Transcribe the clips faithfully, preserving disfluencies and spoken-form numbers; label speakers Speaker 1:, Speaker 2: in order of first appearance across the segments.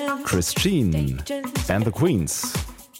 Speaker 1: Christine and the Queens.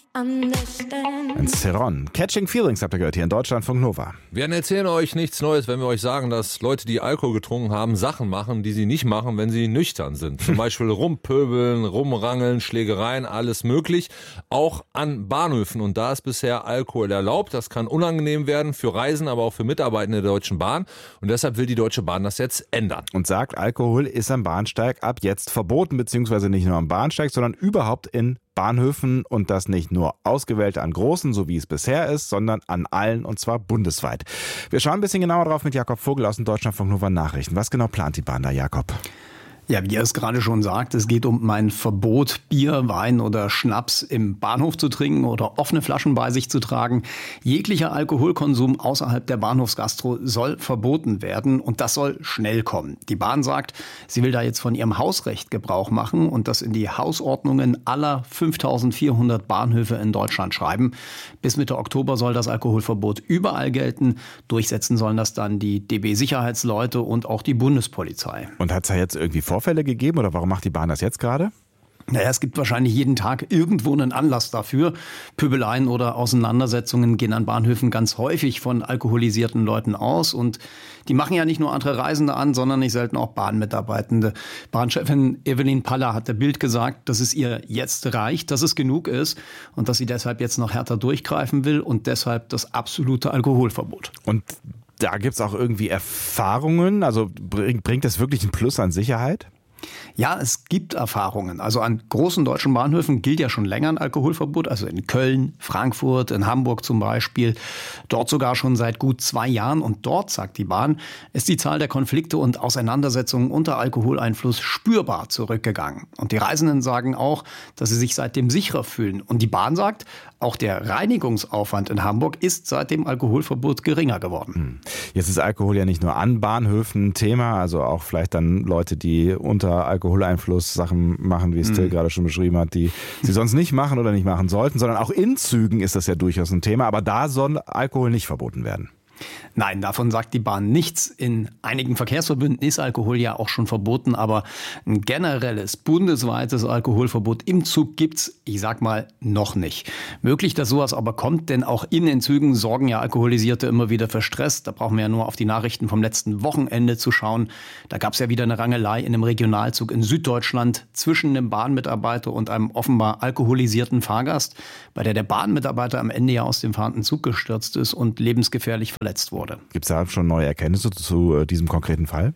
Speaker 1: Und Ceron. Catching Feelings habt ihr gehört hier in Deutschlandfunk Nova.
Speaker 2: Wir erzählen euch nichts Neues, wenn wir euch sagen, dass Leute, die Alkohol getrunken haben, Sachen machen, die sie nicht machen, wenn sie nüchtern sind. Zum Beispiel rumpöbeln, rumrangeln, Schlägereien, alles möglich. Auch an Bahnhöfen. Und da ist bisher Alkohol erlaubt. Das kann unangenehm werden für Reisen, aber auch für Mitarbeitende der Deutschen Bahn. Und deshalb will die Deutsche Bahn das jetzt ändern.
Speaker 1: Und sagt, Alkohol ist am Bahnsteig ab jetzt verboten, beziehungsweise nicht nur am Bahnsteig, sondern überhaupt in Bahnhöfen, und das nicht nur ausgewählte an großen, so wie es bisher ist, sondern an allen, und zwar bundesweit. Wir schauen ein bisschen genauer drauf mit Jakob Vogel aus den Deutschlandfunk Nova Nachrichten. Was genau plant die Bahn da, Jakob?
Speaker 3: Ja, wie er es gerade schon sagt, es geht um mein Verbot, Bier, Wein oder Schnaps im Bahnhof zu trinken oder offene Flaschen bei sich zu tragen. Jeglicher Alkoholkonsum außerhalb der Bahnhofsgastro soll verboten werden, und das soll schnell kommen. Die Bahn sagt, sie will da jetzt von ihrem Hausrecht Gebrauch machen und das in die Hausordnungen aller fünftausendvierhundert Bahnhöfe in Deutschland schreiben. Bis Mitte Oktober soll das Alkoholverbot überall gelten. Durchsetzen sollen das dann die D B-Sicherheitsleute und auch die Bundespolizei.
Speaker 1: Und hat es da jetzt irgendwie Vorfälle gegeben, oder warum macht die Bahn das jetzt gerade?
Speaker 3: Naja, es gibt wahrscheinlich jeden Tag irgendwo einen Anlass dafür. Pöbeleien oder Auseinandersetzungen gehen an Bahnhöfen ganz häufig von alkoholisierten Leuten aus. Und die machen ja nicht nur andere Reisende an, sondern nicht selten auch Bahnmitarbeitende. Bahnchefin Evelyn Paller hat der Bild gesagt, dass es ihr jetzt reicht, dass es genug ist und dass sie deshalb jetzt noch härter durchgreifen will und deshalb das absolute Alkoholverbot.
Speaker 1: Und da gibt es auch irgendwie Erfahrungen? Also bringt das wirklich einen Plus an Sicherheit?
Speaker 3: Ja, es gibt Erfahrungen. Also an großen deutschen Bahnhöfen gilt ja schon länger ein Alkoholverbot. Also in Köln, Frankfurt, in Hamburg zum Beispiel. Dort sogar schon seit gut zwei Jahren. Und dort, sagt die Bahn, ist die Zahl der Konflikte und Auseinandersetzungen unter Alkoholeinfluss spürbar zurückgegangen. Und die Reisenden sagen auch, dass sie sich seitdem sicherer fühlen. Und die Bahn sagt, auch der Reinigungsaufwand in Hamburg ist seit dem Alkoholverbot geringer geworden.
Speaker 1: Jetzt ist Alkohol ja nicht nur an Bahnhöfen Thema, also auch vielleicht dann Leute, die unter Alkoholeinfluss Sachen machen, wie es Till mm. gerade schon beschrieben hat, die sie sonst nicht machen oder nicht machen sollten, sondern auch in Zügen ist das ja durchaus ein Thema, aber da soll Alkohol nicht verboten werden.
Speaker 3: Nein, davon sagt die Bahn nichts. In einigen Verkehrsverbünden ist Alkohol ja auch schon verboten, aber ein generelles bundesweites Alkoholverbot im Zug gibt's, ich sag mal, noch nicht. Möglich, dass sowas aber kommt, denn auch in den Zügen sorgen ja Alkoholisierte immer wieder für Stress. Da brauchen wir ja nur auf die Nachrichten vom letzten Wochenende zu schauen. Da gab's ja wieder eine Rangelei in einem Regionalzug in Süddeutschland zwischen einem Bahnmitarbeiter und einem offenbar alkoholisierten Fahrgast, bei der der Bahnmitarbeiter am Ende ja aus dem fahrenden Zug gestürzt ist und lebensgefährlich verletzt wurde.
Speaker 1: Gibt es da schon neue Erkenntnisse zu äh, diesem konkreten Fall?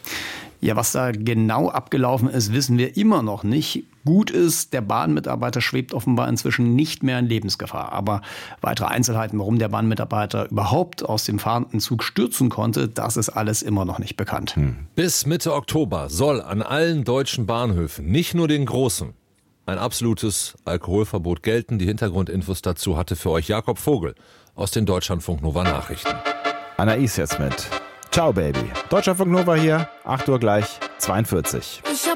Speaker 3: Ja, was da genau abgelaufen ist, wissen wir immer noch nicht. Gut ist, der Bahnmitarbeiter schwebt offenbar inzwischen nicht mehr in Lebensgefahr. Aber weitere Einzelheiten, warum der Bahnmitarbeiter überhaupt aus dem fahrenden Zug stürzen konnte, das ist alles immer noch nicht bekannt. Hm.
Speaker 2: Bis Mitte Oktober soll an allen deutschen Bahnhöfen, nicht nur den großen, ein absolutes Alkoholverbot gelten. Die Hintergrundinfos dazu hatte für euch Jakob Vogel aus den Deutschlandfunk Nova Nachrichten.
Speaker 1: Anais jetzt mit Ciao Baby. Deutschlandfunk Nova hier, acht Uhr gleich, zweiundvierzig.
Speaker 4: Ich hab